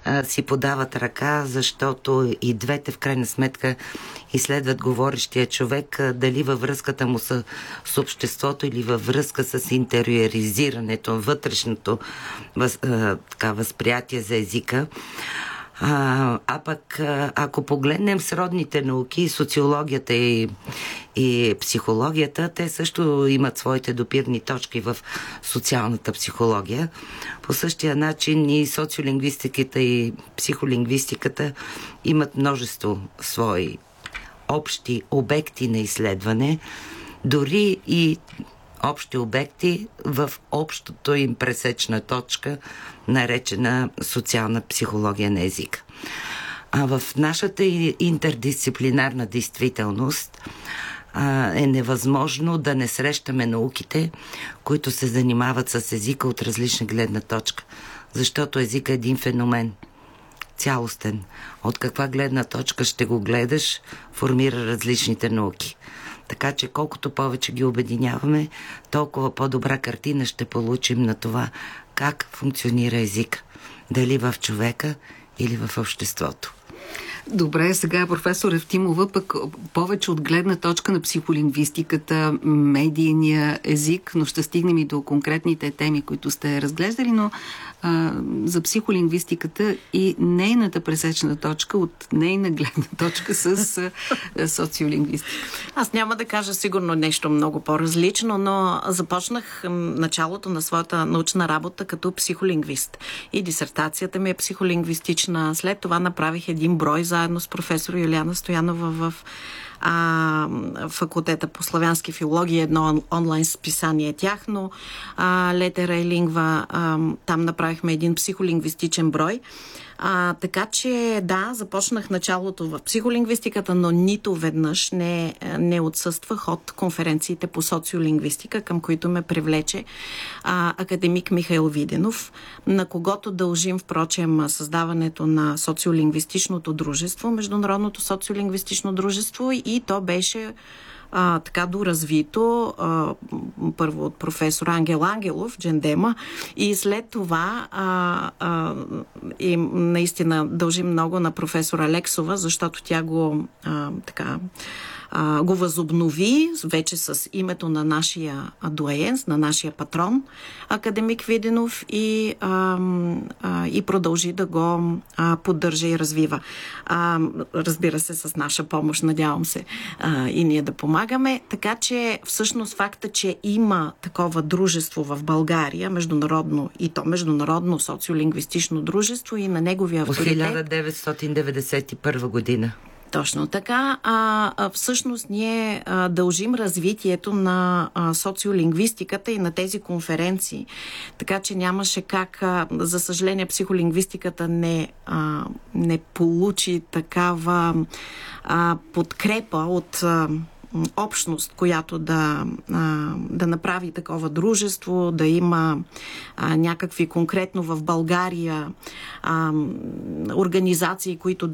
си подават ръка, защото и двете в крайна сметка изследват говорещия човек, дали във връзката му с обществото или във връзка с интериоризирането, вътрешното възприятие за езика. Пък, ако погледнем сродните науки, социологията и психологията, те също имат своите допирни точки в социалната психология. По същия начин и социолингвистиката и психолингвистиката имат множество свои общи обекти на изследване, дори и общи обекти в общото им пресечна точка, наречена социална психология на езика. В нашата интердисциплинарна действителност е невъзможно да не срещаме науките, които се занимават с езика от различна гледна точка. Защото език е един феномен, цялостен. От каква гледна точка ще го гледаш, формира различните науки. Така че колкото повече ги обединяваме, толкова по-добра картина ще получим на това как функционира език. Дали в човека или в обществото. Добре, сега професор Евтимова, пък повече от гледна точка на психолингвистиката, медийния език, но ще стигнем и до конкретните теми, които сте разглеждали, но за психолингвистиката и нейната пресечна точка от нейна гледна точка с социолингвистика. Аз няма да кажа сигурно нещо много по-различно, но започнах началото на своята научна работа като психолингвист. И дисертацията ми е психолингвистична. След това направих един брой заедно с професор Юлиана Стоянова в факултета по славянски филология, едно онлайн списание тяхно, Летера и Лингва, там направихме един психолингвистичен брой. Така че да, започнах началото в психолингвистиката, но нито веднъж не отсъствах от конференциите по социолингвистика, към които ме привлече академик Михаил Виденов, на когото дължим, впрочем, създаването на социолингвистичното дружество, Международното социолингвистично дружество, и то беше така доразвито първо от професор Ангел Ангелов, Джендема, и след това и наистина дължим много на професор Алексова, защото тя го възобнови вече с името на нашия дуаен, на нашия патрон, академик Виденов, и продължи да го поддържа и развива. Разбира се, с наша помощ, надявам се, и ние да помагаме. Така че всъщност факта, че има такова дружество в България, международно, и то международно социолингвистично дружество, и на неговия авторитет... От 1991 година. Точно така. Всъщност ние дължим развитието на социолингвистиката и на тези конференции. Така че нямаше как, за съжаление, психолингвистиката не получи такава подкрепа от общност, която да направи такова дружество, да има някакви конкретно в България организации, които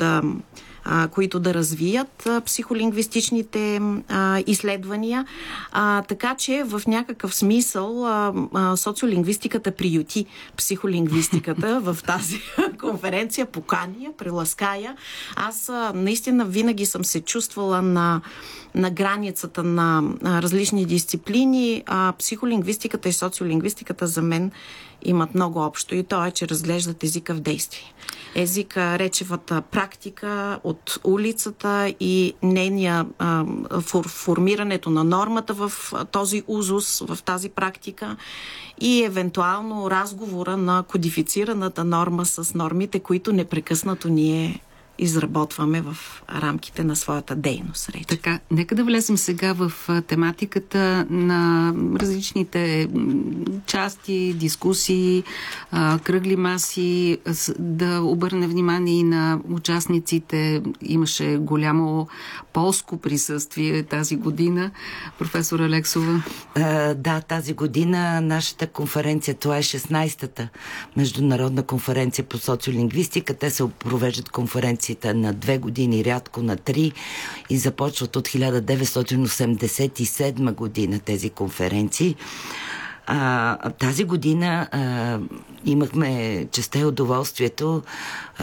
да развият психолингвистичните изследвания. Така че в някакъв смисъл социолингвистиката приюти психолингвистиката в тази конференция, покани я, приласка я. Аз наистина винаги съм се чувствала на границата на различни дисциплини. Психолингвистиката и социолингвистиката за мен имат много общо, и то е, че разглеждат езика в действие. Езика, речевата практика от улицата и нейния формирането на нормата в този узус, в тази практика, и евентуално разговора на кодифицираната норма с нормите, които непрекъснато ние изработваме в рамките на своята дейност. Така, нека да влезем сега в тематиката на различните части, дискусии, кръгли маси, да обърне внимание и на участниците. Имаше голямо полско присъствие тази година. Професор Алексова. Да, тази година нашата конференция, това е 16-та международна конференция по социолингвистика. Те се провеждат конференциите на 2 години, рядко на 3, и започват от 1987 година тези конференции. Тази година имахме честа и удоволствието